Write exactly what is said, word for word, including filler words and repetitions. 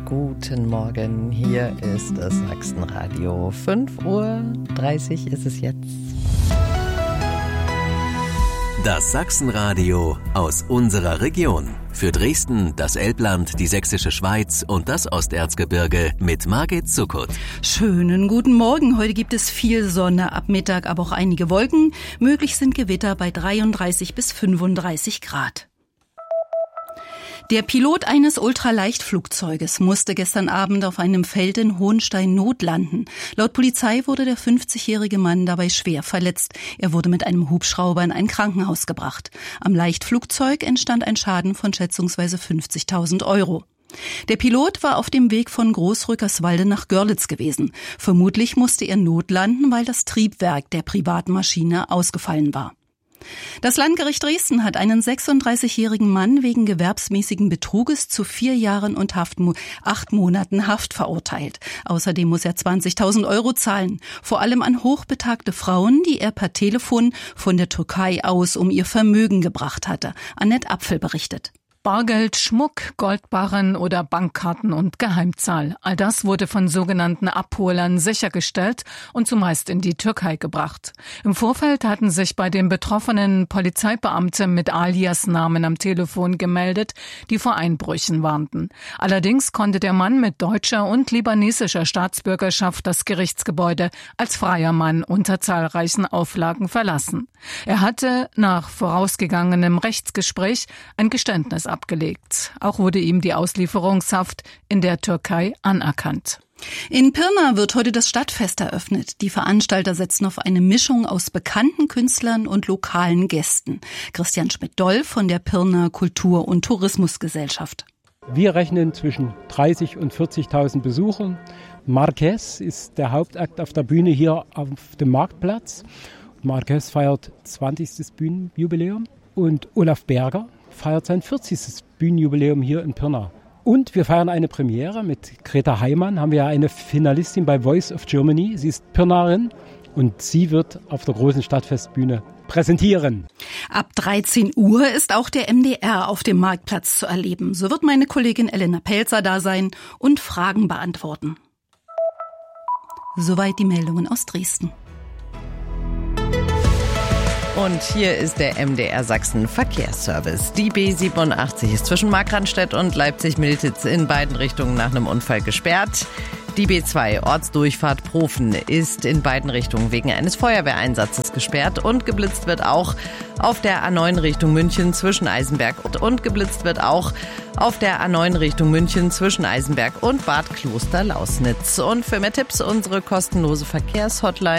guten Morgen. Hier ist das Sachsenradio. fünf Uhr dreißig ist es jetzt. Das Sachsenradio aus unserer Region. Für Dresden, das Elbland, die Sächsische Schweiz und das Osterzgebirge mit Margit Zuckert. Schönen guten Morgen. Heute gibt es viel Sonne, ab Mittag aber auch einige Wolken. Möglich sind Gewitter bei dreiunddreißig bis fünfunddreißig Grad. Der Pilot eines Ultraleichtflugzeuges musste gestern Abend auf einem Feld in Hohenstein notlanden. Laut Polizei wurde der fünfzigjährige Mann dabei schwer verletzt. Er wurde mit einem Hubschrauber in ein Krankenhaus gebracht. Am Leichtflugzeug entstand ein Schaden von schätzungsweise fünfzigtausend Euro. Der Pilot war auf dem Weg von Großrückerswalde nach Görlitz gewesen. Vermutlich musste er notlanden, weil das Triebwerk der Privatmaschine ausgefallen war. Das Landgericht Dresden hat einen sechsunddreißigjährigen Mann wegen gewerbsmäßigen Betruges zu vier Jahren und Haft, acht Monaten Haft verurteilt. Außerdem muss er zwanzigtausend Euro zahlen, vor allem an hochbetagte Frauen, die er per Telefon von der Türkei aus um ihr Vermögen gebracht hatte. Annette Apfel berichtet. Bargeld, Schmuck, Goldbarren oder Bankkarten und Geheimzahl. All das wurde von sogenannten Abholern sichergestellt und zumeist in die Türkei gebracht. Im Vorfeld hatten sich bei den Betroffenen Polizeibeamte mit Alias-Namen am Telefon gemeldet, die vor Einbrüchen warnten. Allerdings konnte der Mann mit deutscher und libanesischer Staatsbürgerschaft das Gerichtsgebäude als freier Mann unter zahlreichen Auflagen verlassen. Er hatte nach vorausgegangenem Rechtsgespräch ein Geständnis abgelegt. Auch wurde ihm die Auslieferungshaft in der Türkei anerkannt. In Pirna wird heute das Stadtfest eröffnet. Die Veranstalter setzen auf eine Mischung aus bekannten Künstlern und lokalen Gästen. Christian Schmidt-Doll von der Pirna Kultur- und Tourismusgesellschaft. Wir rechnen zwischen dreißig und vierzigtausend Besuchern. Marquez ist der Hauptakt auf der Bühne hier auf dem Marktplatz. Marquez feiert zwanzigstes Bühnenjubiläum und Olaf Berger feiert sein vierzigstes Bühnenjubiläum hier in Pirna. Und wir feiern eine Premiere mit Greta Heimann, haben wir ja eine Finalistin bei Voice of Germany. Sie ist Pirnaerin und sie wird auf der großen Stadtfestbühne präsentieren. Ab dreizehn Uhr ist auch der M D R auf dem Marktplatz zu erleben. So wird meine Kollegin Elena Pelzer da sein und Fragen beantworten. Soweit die Meldungen aus Dresden. Und hier ist der M D R Sachsen Verkehrsservice. Die B siebenundachtzig ist zwischen Markranstädt und Leipzig-Miltitz in beiden Richtungen nach einem Unfall gesperrt. Die B zwei Ortsdurchfahrt Profen ist in beiden Richtungen wegen eines Feuerwehreinsatzes gesperrt und geblitzt wird auch auf der A neun Richtung München zwischen Eisenberg und, und geblitzt wird auch auf der A neun Richtung München zwischen Eisenberg und Bad Kloster Lausnitz. Und für mehr Tipps unsere kostenlose Verkehrshotline